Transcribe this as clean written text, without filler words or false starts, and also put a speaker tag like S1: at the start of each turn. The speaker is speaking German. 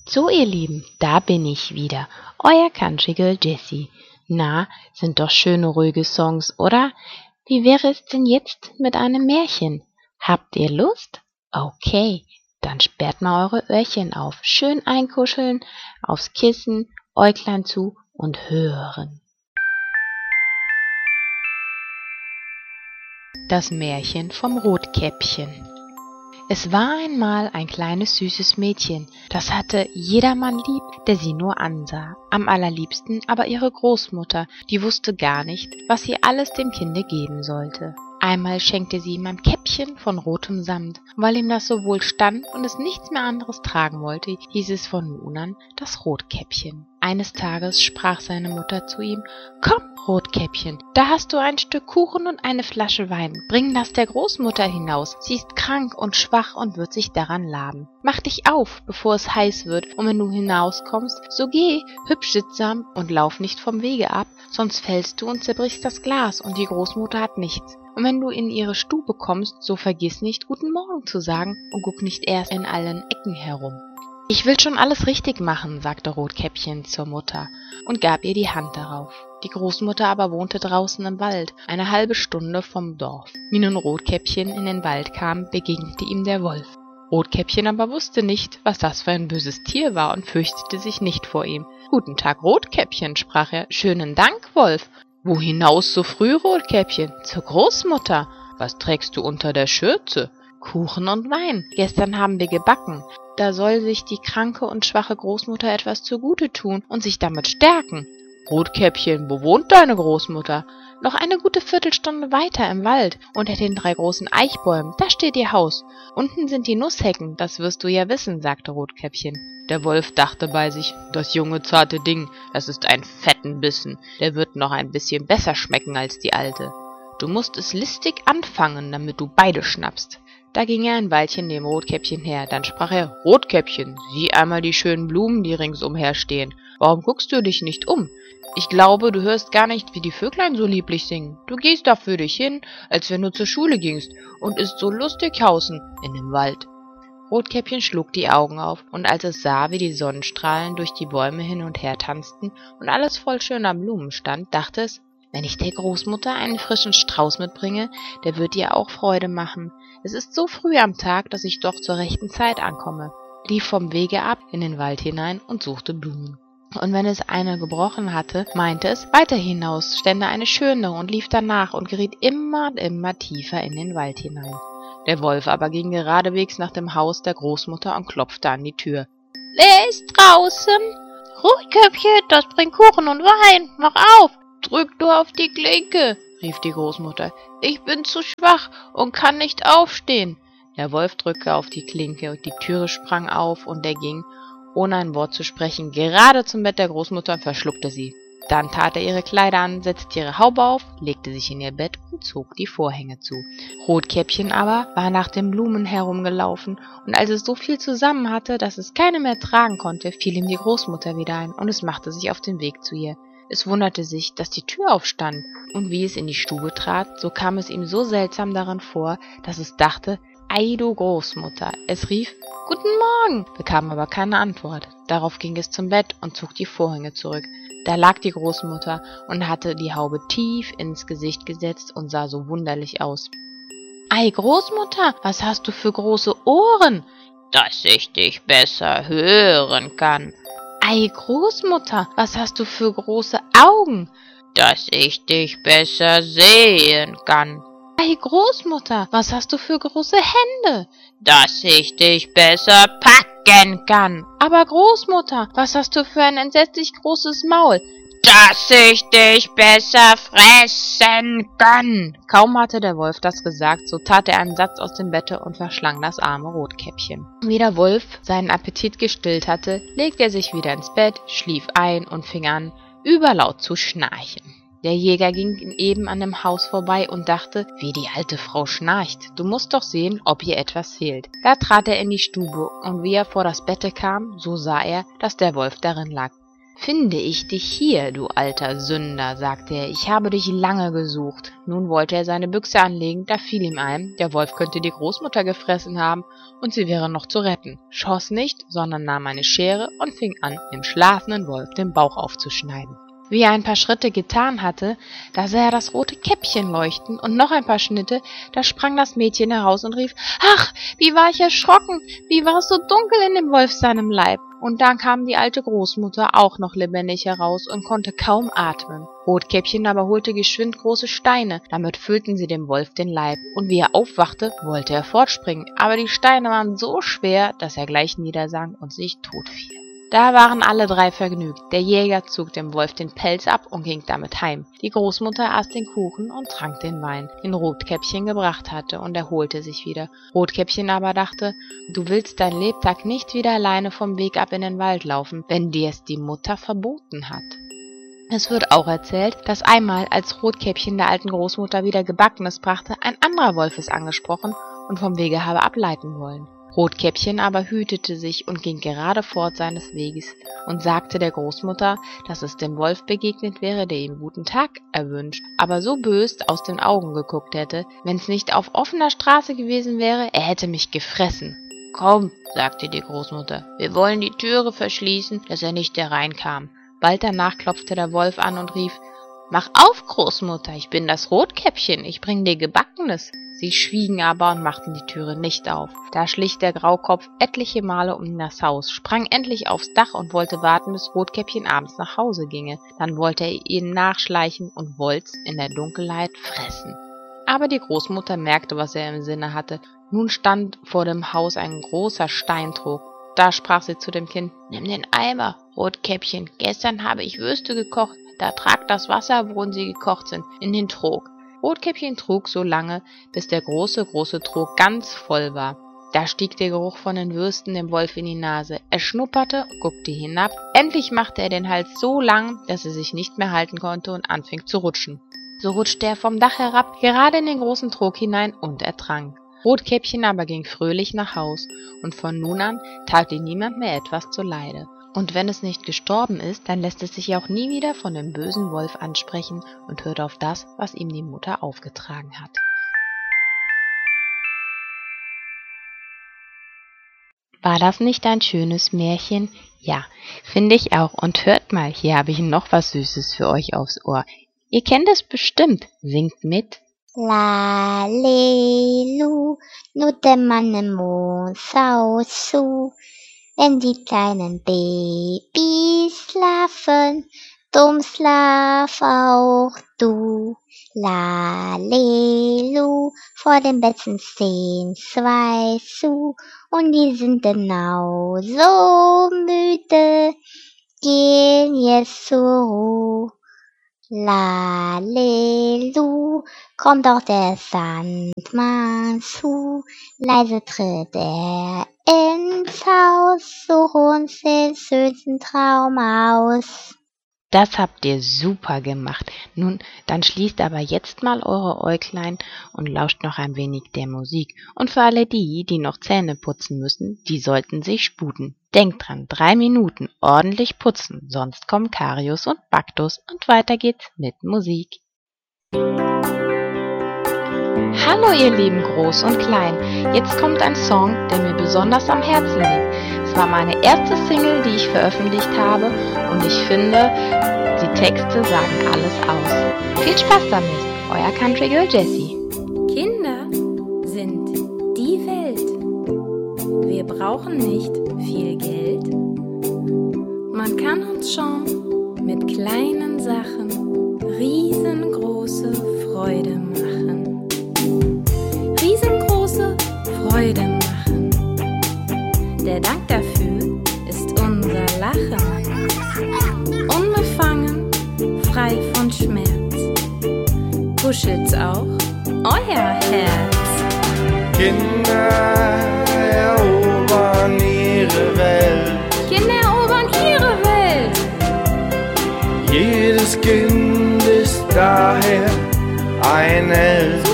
S1: So, ihr Lieben, da bin ich wieder, euer Country Girl Jessie. Na, sind doch schöne, ruhige Songs, oder? Wie wäre es denn jetzt mit einem Märchen? Habt ihr Lust? Okay, dann sperrt mal eure Öhrchen auf, schön einkuscheln, aufs Kissen, Äuglein zu und hören. Das Märchen vom Rotkäppchen. Es war einmal ein kleines süßes Mädchen, das hatte jedermann lieb, der sie nur ansah. Am allerliebsten aber ihre Großmutter, die wusste gar nicht, was sie alles dem Kinde geben sollte. Einmal schenkte sie ihm ein Käppchen von rotem Samt, und weil ihm das so wohl stand und es nichts mehr anderes tragen wollte, hieß es von nun an das Rotkäppchen. Eines Tages sprach seine Mutter zu ihm: »Komm, Rotkäppchen, da hast du ein Stück Kuchen und eine Flasche Wein. Bring das der Großmutter hinaus. Sie ist krank und schwach und wird sich daran laben. Mach dich auf, bevor es heiß wird, und wenn du hinauskommst, so geh hübsch sittsam und lauf nicht vom Wege ab, sonst fällst du und zerbrichst das Glas, und die Großmutter hat nichts. Und wenn du in ihre Stube kommst, so vergiss nicht, Guten Morgen zu sagen, und guck nicht erst in allen Ecken herum.« »Ich will schon alles richtig machen«, sagte Rotkäppchen zur Mutter und gab ihr die Hand darauf. Die Großmutter aber wohnte draußen im Wald, eine halbe Stunde vom Dorf. Wie nun Rotkäppchen in den Wald kam, begegnete ihm der Wolf. Rotkäppchen aber wusste nicht, was das für ein böses Tier war, und fürchtete sich nicht vor ihm. »Guten Tag, Rotkäppchen«, sprach er. »Schönen Dank, Wolf.« »Wo hinaus so früh, Rotkäppchen?« »Zur Großmutter.« »Was trägst du unter der Schürze?« »Kuchen und Wein. Gestern haben wir gebacken. Da soll sich die kranke und schwache Großmutter etwas zugute tun und sich damit stärken.« »Rotkäppchen, wo wohnt deine Großmutter?« »Noch eine gute Viertelstunde weiter im Wald, unter den 3 großen Eichbäumen, da steht ihr Haus. Unten sind die Nusshecken, das wirst du ja wissen«, sagte Rotkäppchen. Der Wolf dachte bei sich: »Das junge, zarte Ding, das ist ein fetten Bissen, der wird noch ein bisschen besser schmecken als die alte. Du musst es listig anfangen, damit du beide schnappst.« Da ging er ein Weilchen neben Rotkäppchen her, dann sprach er: »Rotkäppchen, sieh einmal die schönen Blumen, die ringsumher stehen. Warum guckst du dich nicht um? Ich glaube, du hörst gar nicht, wie die Vöglein so lieblich singen. Du gehst da für dich hin, als wenn du zur Schule gingst, und isst so lustig hausen in dem Wald.« Rotkäppchen schlug die Augen auf, und als es sah, wie die Sonnenstrahlen durch die Bäume hin und her tanzten und alles voll schöner Blumen stand, dachte es: »Wenn ich der Großmutter einen frischen Strauß mitbringe, der wird ihr auch Freude machen. Es ist so früh am Tag, dass ich doch zur rechten Zeit ankomme«, lief vom Wege ab in den Wald hinein und suchte Blumen. Und wenn es eine gebrochen hatte, meinte es, weiter hinaus stände eine schöne, und lief danach und geriet immer und immer tiefer in den Wald hinein. Der Wolf aber ging geradewegs nach dem Haus der Großmutter und klopfte an die Tür. »Wer ist draußen?« »Rotkäppchen, das bringt Kuchen und Wein, mach auf!« »Drück nur auf die Klinke«, rief die Großmutter. »Ich bin zu schwach und kann nicht aufstehen.« Der Wolf drückte auf die Klinke, und die Türe sprang auf, und er ging, ohne ein Wort zu sprechen, gerade zum Bett der Großmutter und verschluckte sie. Dann tat er ihre Kleider an, setzte ihre Haube auf, legte sich in ihr Bett und zog die Vorhänge zu. Rotkäppchen aber war nach den Blumen herumgelaufen, und als es so viel zusammen hatte, dass es keine mehr tragen konnte, fiel ihm die Großmutter wieder ein, und es machte sich auf den Weg zu ihr. Es wunderte sich, dass die Tür aufstand, und wie es in die Stube trat, so kam es ihm so seltsam darin vor, dass es dachte: »Ei, du Großmutter!« Es rief: »Guten Morgen«, bekam aber keine Antwort. Darauf ging es zum Bett und zog die Vorhänge zurück. Da lag die Großmutter und hatte die Haube tief ins Gesicht gesetzt und sah so wunderlich aus. »Ei, Großmutter, was hast du für große Ohren?« »Dass ich dich besser hören kann.« »Ei, Großmutter, was hast du für große Augen?« »Dass ich dich besser sehen kann.« »Ei, Großmutter, was hast du für große Hände?« »Dass ich dich besser packen kann.« »Aber Großmutter, was hast du für ein entsetzlich großes Maul?« »Dass ich dich besser fressen kann.« Kaum hatte der Wolf das gesagt, so tat er einen Satz aus dem Bette und verschlang das arme Rotkäppchen. Wie der Wolf seinen Appetit gestillt hatte, legte er sich wieder ins Bett, schlief ein und fing an, überlaut zu schnarchen. Der Jäger ging eben an dem Haus vorbei und dachte: »Wie die alte Frau schnarcht, du musst doch sehen, ob ihr etwas fehlt.« Da trat er in die Stube, und wie er vor das Bette kam, so sah er, dass der Wolf darin lag. »Finde ich dich hier, du alter Sünder«, sagte er, »ich habe dich lange gesucht.« Nun wollte er seine Büchse anlegen, da fiel ihm ein, der Wolf könnte die Großmutter gefressen haben und sie wäre noch zu retten, schoss nicht, sondern nahm eine Schere und fing an, dem schlafenden Wolf den Bauch aufzuschneiden. Wie er ein paar Schritte getan hatte, da sah er das rote Käppchen leuchten und noch ein paar Schritte, da sprang das Mädchen heraus und rief, »Ach, wie war ich erschrocken, wie war es so dunkel in dem Wolf seinem Leib?« Und dann kam die alte Großmutter auch noch lebendig heraus und konnte kaum atmen. Rotkäppchen aber holte geschwind große Steine, damit füllten sie dem Wolf den Leib, und wie er aufwachte, wollte er fortspringen, aber die Steine waren so schwer, dass er gleich niedersank und sich totfiel. Da waren alle drei vergnügt. Der Jäger zog dem Wolf den Pelz ab und ging damit heim. Die Großmutter aß den Kuchen und trank den Wein, den Rotkäppchen gebracht hatte, und erholte sich wieder. Rotkäppchen aber dachte, du willst dein Lebtag nicht wieder alleine vom Weg ab in den Wald laufen, wenn dir es die Mutter verboten hat. Es wird auch erzählt, dass einmal, als Rotkäppchen der alten Großmutter wieder Gebackenes brachte, ein anderer Wolf es angesprochen und vom Wege habe ableiten wollen. Rotkäppchen aber hütete sich und ging gerade fort seines Weges und sagte der Großmutter, dass es dem Wolf begegnet wäre, der ihm guten Tag erwünscht, aber so bös aus den Augen geguckt hätte, wenn's nicht auf offener Straße gewesen wäre, er hätte mich gefressen. »Komm«, sagte die Großmutter, »wir wollen die Türe verschließen, dass er nicht hereinkam.« Bald danach klopfte der Wolf an und rief, »Mach auf, Großmutter, ich bin das Rotkäppchen, ich bring dir Gebackenes.« Sie schwiegen aber und machten die Türe nicht auf. Da schlich der Graukopf etliche Male um das Haus, sprang endlich aufs Dach und wollte warten, bis Rotkäppchen abends nach Hause ginge. Dann wollte er ihnen nachschleichen und wollt's in der Dunkelheit fressen. Aber die Großmutter merkte, was er im Sinne hatte. Nun stand vor dem Haus ein großer Steintrog. Da sprach sie zu dem Kind, »Nimm den Eimer, Rotkäppchen, gestern habe ich Würste gekocht, da trag das Wasser, worin sie gekocht sind, in den Trog.« Rotkäppchen trug so lange, bis der große Trog ganz voll war. Da stieg der Geruch von den Würsten dem Wolf in die Nase. Er schnupperte, guckte hinab. Endlich machte er den Hals so lang, dass er sich nicht mehr halten konnte und anfing zu rutschen. So rutschte er vom Dach herab, gerade in den großen Trog hinein und ertrank. Rotkäppchen aber ging fröhlich nach Haus, und von nun an tat ihm niemand mehr etwas zuleide. Und wenn es nicht gestorben ist, dann lässt es sich auch nie wieder von dem bösen Wolf ansprechen und hört auf das, was ihm die Mutter aufgetragen hat. War das nicht ein schönes Märchen? Ja, finde ich auch. Und hört mal, hier habe ich noch was Süßes für euch aufs Ohr. Ihr kennt es bestimmt. Singt mit.
S2: Lalelu, Nutte Sau zu. Wenn die kleinen Babys schlafen, drum schlaf auch du. Lalelu, vor dem Betten stehen zwei zu, und die sind genau so müde, gehen jetzt zur Ruhe. Lalelu, kommt auch der Sandmann zu, leise tritt er ins Haus, such uns den schönsten Traum aus.
S1: Das habt ihr super gemacht. Nun, dann schließt aber jetzt mal eure Äuglein und lauscht noch ein wenig der Musik. Und für alle die noch Zähne putzen müssen, die sollten sich sputen. Denkt dran, 3 Minuten ordentlich putzen, sonst kommen Karius und Baktus und weiter geht's mit Musik. Hallo ihr Lieben Groß und Klein, jetzt kommt ein Song, der mir besonders am Herzen liegt. Es war meine erste Single, die ich veröffentlicht habe, und ich finde, die Texte sagen alles aus. Viel Spaß damit, euer Country Girl Jessie.
S3: Kinder sind die Welt. Wir brauchen nicht viel Geld. Man kann uns schon mit kleinen Sachen riesengroße Freude machen. Riesengroße Freude machen. Der Dank dafür ist unser Lachen. Unbefangen, frei von Schmerz. Kuschelt's auch euer Herz.
S4: Kinder erobern ihre Welt.
S3: Kinder erobern ihre Welt.
S4: Jedes Kind ist daher ein Held.